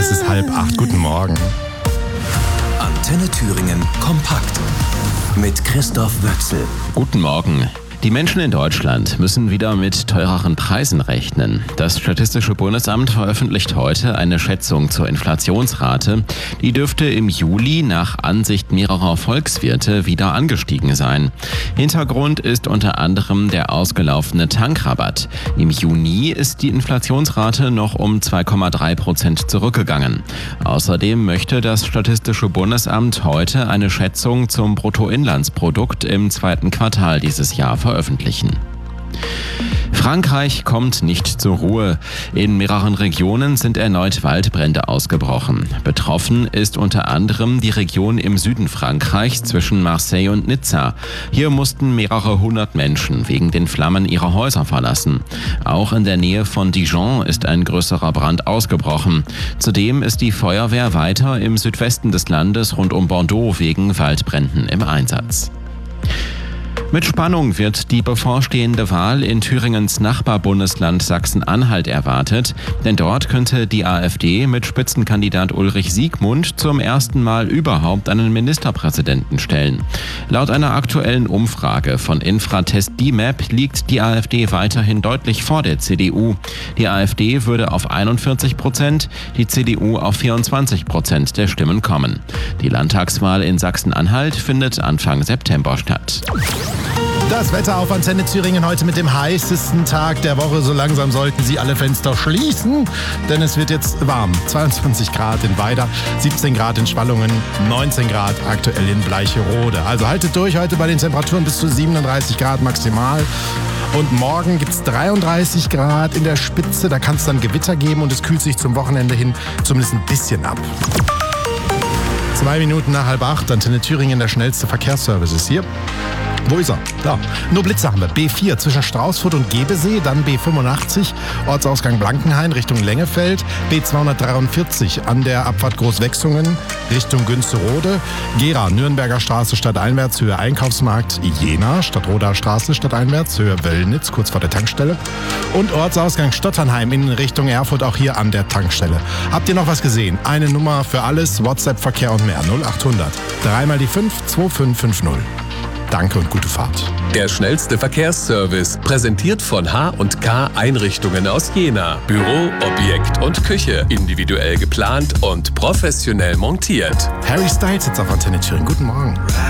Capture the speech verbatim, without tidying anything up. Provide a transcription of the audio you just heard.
Es ist halb acht. Guten Morgen. Antenne Thüringen kompakt mit Christoph Wöchsel. Guten Morgen. Die Menschen in Deutschland müssen wieder mit teureren Preisen rechnen. Das Statistische Bundesamt veröffentlicht heute eine Schätzung zur Inflationsrate. Die dürfte im Juli nach Ansicht mehrerer Volkswirte wieder angestiegen sein. Hintergrund ist unter anderem der ausgelaufene Tankrabatt. Im Juni ist die Inflationsrate noch um zwei Komma drei Prozent zurückgegangen. Außerdem möchte das Statistische Bundesamt heute eine Schätzung zum Bruttoinlandsprodukt im zweiten Quartal dieses Jahr veröffentlichen. veröffentlichen. Frankreich kommt nicht zur Ruhe. In mehreren Regionen sind erneut Waldbrände ausgebrochen. Betroffen ist unter anderem die Region im Süden Frankreichs zwischen Marseille und Nizza. Hier mussten mehrere hundert Menschen wegen den Flammen ihre Häuser verlassen. Auch in der Nähe von Dijon ist ein größerer Brand ausgebrochen. Zudem ist die Feuerwehr weiter im Südwesten des Landes rund um Bordeaux wegen Waldbränden im Einsatz. Mit Spannung wird die bevorstehende Wahl in Thüringens Nachbarbundesland Sachsen-Anhalt erwartet, denn dort könnte die AfD mit Spitzenkandidat Ulrich Siegmund zum ersten Mal überhaupt einen Ministerpräsidenten stellen. Laut einer aktuellen Umfrage von Infratest D M A P liegt die AfD weiterhin deutlich vor der C D U. Die AfD würde auf einundvierzig Prozent, die C D U auf vierundzwanzig Prozent der Stimmen kommen. Die Landtagswahl in Sachsen-Anhalt findet Anfang September statt. Das Wetter auf Antenne Thüringen heute mit dem heißesten Tag der Woche. So langsam sollten Sie alle Fenster schließen, denn es wird jetzt warm. zweiundzwanzig Grad in Weida, siebzehn Grad in Schwallungen, neunzehn Grad aktuell in Bleicherode. Also haltet durch heute bei den Temperaturen bis zu siebenunddreißig Grad maximal. Und morgen gibt es dreiunddreißig Grad in der Spitze. Da kann es dann Gewitter geben und es kühlt sich zum Wochenende hin zumindest ein bisschen ab. Zwei Minuten nach halb acht, Antenne Thüringen, der schnellste Verkehrsservice ist hier. Wo ist er? Da. Nur Blitze haben wir. B vier zwischen Straußfurt und Gebesee, dann B fünfundachtzig, Ortsausgang Blankenhain Richtung Lengefeld, B zweihundertdreiundvierzig an der Abfahrt Großwechsungen Richtung Günsterode, Gera, Nürnberger Straße stadteinwärts, Höhe Einkaufsmarkt, Jena, Stadtroder Straße stadteinwärts, Höhe Wöllnitz, kurz vor der Tankstelle und Ortsausgang Stotternheim in Richtung Erfurt, auch hier an der Tankstelle. Habt ihr noch was gesehen? Eine Nummer für alles, WhatsApp, Verkehr und mehr, null achthundert, dreimal die fünf, zwei fünf fünf null. Danke und gute Fahrt. Der schnellste Verkehrsservice, präsentiert von H und K Einrichtungen aus Jena. Büro, Objekt und Küche, individuell geplant und professionell montiert. Harry Styles jetzt auf Antenne Thüringen. Guten Morgen.